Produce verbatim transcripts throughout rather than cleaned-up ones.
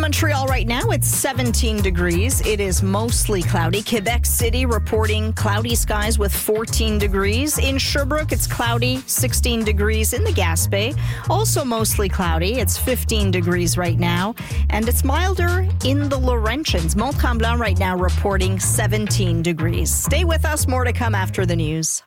Montreal right now, it's seventeen degrees. It is mostly cloudy. Quebec City reporting cloudy skies with fourteen degrees. In Sherbrooke, it's cloudy, sixteen degrees. In the Gaspé, also mostly cloudy. It's fifteen degrees right now. And it's milder in the Laurentians. Mont-Tremblant right now reporting seventeen degrees. Stay with us. More to come after the news.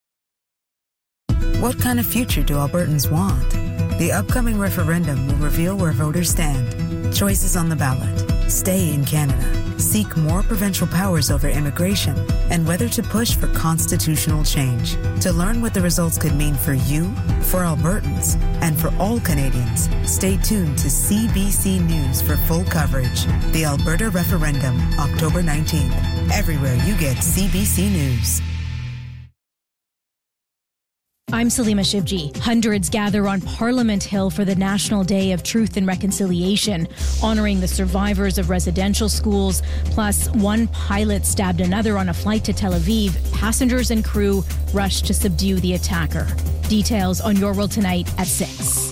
What kind of future do Albertans want? The upcoming referendum will reveal where voters stand. Choices on the ballot. Stay in Canada. Seek more provincial powers over immigration and whether to push for constitutional change. To learn what the results could mean for you, for Albertans, and for all Canadians, stay tuned to C B C News for full coverage. The Alberta Referendum, October nineteenth. Everywhere you get C B C News. I'm Salima Shivji. Hundreds gather on Parliament Hill for the National Day of Truth and Reconciliation, honoring the survivors of residential schools, plus one pilot stabbed another on a flight to Tel Aviv. Passengers and crew rushed to subdue the attacker. Details on Your World Tonight at six.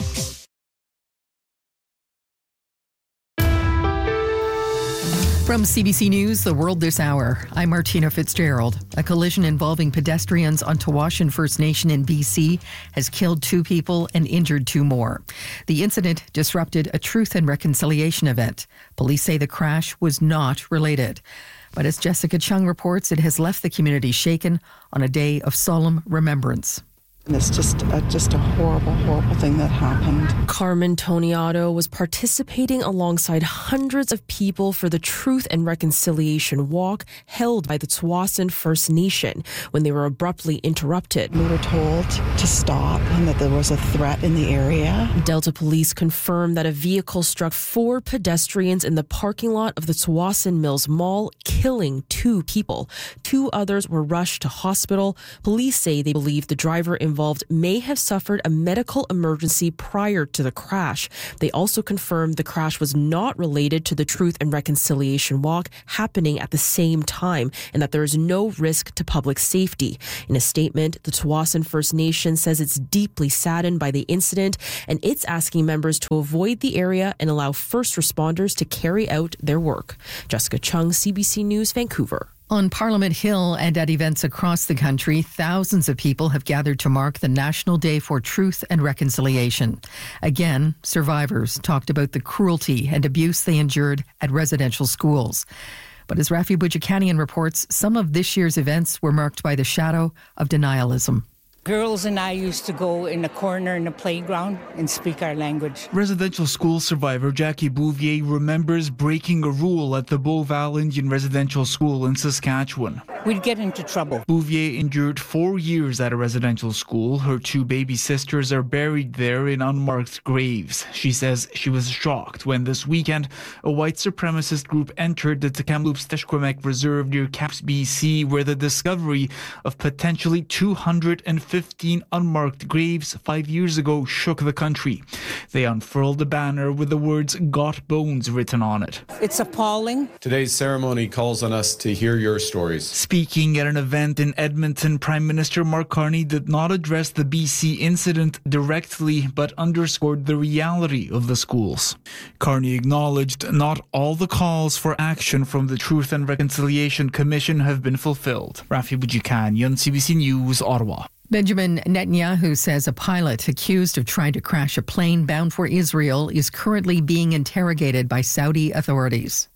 From C B C News, The World This Hour, I'm Martina Fitzgerald. A collision involving pedestrians on Tawasin First Nation in B C has killed two people and injured two more. The incident disrupted a Truth and Reconciliation event. Police say the crash was not related. But as Jessica Chung reports, it has left the community shaken on a day of solemn remembrance. It's just a, just a horrible, horrible thing that happened. Carmen Toniato was participating alongside hundreds of people for the Truth and Reconciliation Walk held by the Tawasin First Nation when they were abruptly interrupted. We were told to stop and that there was a threat in the area. Delta Police confirmed that a vehicle struck four pedestrians in the parking lot of the Tawasin Mills Mall, killing two people. Two others were rushed to hospital. Police say they believe the driver involved involved may have suffered a medical emergency prior to the crash. They also confirmed the crash was not related to the Truth and Reconciliation Walk happening at the same time and that there is no risk to public safety. In a statement, the Tawasin First Nation says it's deeply saddened by the incident and it's asking members to avoid the area and allow first responders to carry out their work. Jessica Chung, C B C News, Vancouver. On Parliament Hill and at events across the country, thousands of people have gathered to mark the National Day for Truth and Reconciliation. Again, survivors talked about the cruelty and abuse they endured at residential schools. But as Rafi Boudjikanian reports, some of this year's events were marked by the shadow of denialism. Girls and I used to go in a corner in the playground and speak our language. Residential school survivor Jackie Bouvier remembers breaking a rule at the Beauval Indian Residential School in Saskatchewan. We'd get into trouble. Bouvier endured four years at a residential school. Her two baby sisters are buried there in unmarked graves. She says she was shocked when this weekend a white supremacist group entered the Kamloops-Teshkwamek Reserve near Caps, B C, where the discovery of potentially two hundred fifteen unmarked graves five years ago shook the country. They unfurled a banner with the words "Got Bones" written on it. It's appalling. Today's ceremony calls on us to hear your stories. Speaking at an event in Edmonton, Prime Minister Mark Carney did not address the B C incident directly, but underscored the reality of the schools. Carney acknowledged not all the calls for action from the Truth and Reconciliation Commission have been fulfilled. Rafi Boudjikanian, C B C News, Ottawa. Benjamin Netanyahu says a pilot accused of trying to crash a plane bound for Israel is currently being interrogated by Saudi authorities.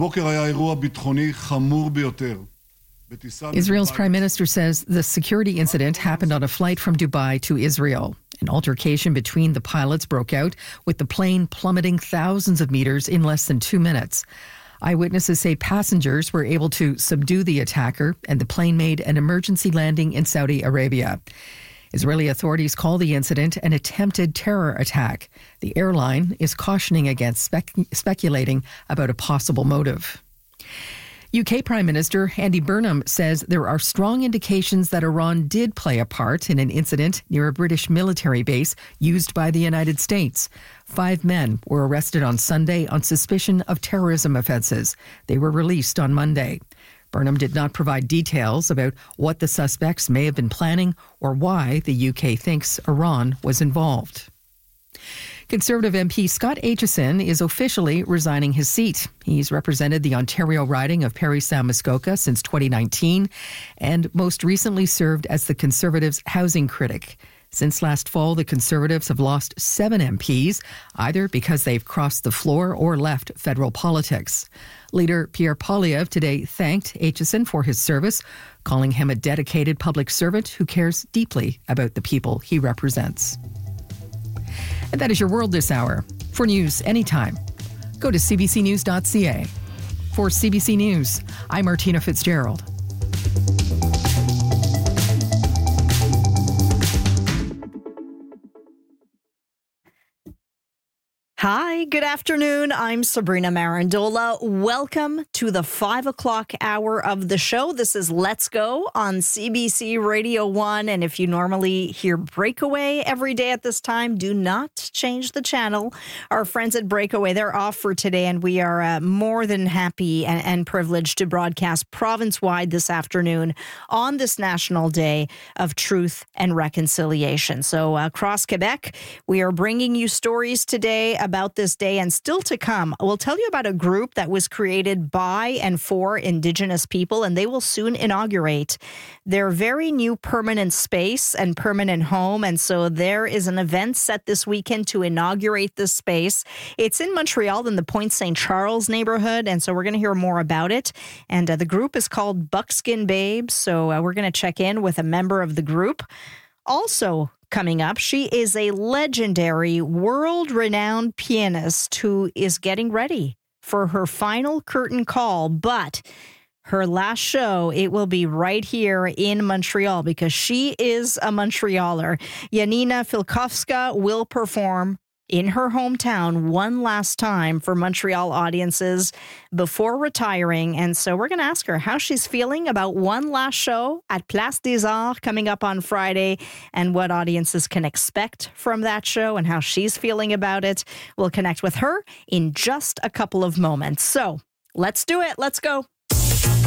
Israel's prime minister says the security incident happened on a flight from Dubai to Israel. An altercation between the pilots broke out, with the plane plummeting thousands of meters in less than two minutes. Eyewitnesses say passengers were able to subdue the attacker and the plane made an emergency landing in Saudi Arabia. Israeli authorities call the incident an attempted terror attack. The airline is cautioning against spec- speculating about a possible motive. U K Prime Minister Andy Burnham says there are strong indications that Iran did play a part in an incident near a British military base used by the United States. Five men were arrested on Sunday on suspicion of terrorism offences. They were released on Monday. Burnham did not provide details about what the suspects may have been planning or why the U K thinks Iran was involved. Conservative M P Scott Aitchison is officially resigning his seat. He's represented the Ontario riding of Parry Sound Muskoka since twenty nineteen and most recently served as the Conservatives' housing critic. Since last fall, the Conservatives have lost seven M Ps, either because they've crossed the floor or left federal politics. Leader Pierre Poilievre today thanked Aitchison for his service, calling him a dedicated public servant who cares deeply about the people he represents. And that is your world this hour. For news anytime, go to c b c news dot c a. For C B C News, I'm Martina Fitzgerald. Hi, good afternoon. I'm Sabrina Marandola. Welcome to the five o'clock hour of the show. This is Let's Go on C B C Radio one. And if you normally hear Breakaway every day at this time, do not change the channel. Our friends at Breakaway, they're off for today, and we are uh, more than happy and, and privileged to broadcast province-wide this afternoon on this National Day of Truth and Reconciliation. So uh, across Quebec, we are bringing you stories today about about this day and still to come. We'll tell you about a group that was created by and for Indigenous people, and they will soon inaugurate their very new permanent space and permanent home. And so there is an event set this weekend to inaugurate this space. It's in Montreal in the Point Saint Charles neighborhood, and so we're going to hear more about it. And uh, the group is called Buckskin Babes, so uh, we're going to check in with a member of the group. Also coming up, she is a legendary, world-renowned pianist who is getting ready for her final curtain call, but her last show, it will be right here in Montreal because she is a Montrealer. Janina Filkowska will perform in her hometown one last time for Montreal audiences before retiring. And so we're going to ask her how she's feeling about one last show at Place des Arts coming up on Friday and what audiences can expect from that show and how she's feeling about it. We'll connect with her in just a couple of moments. So let's do it. Let's go.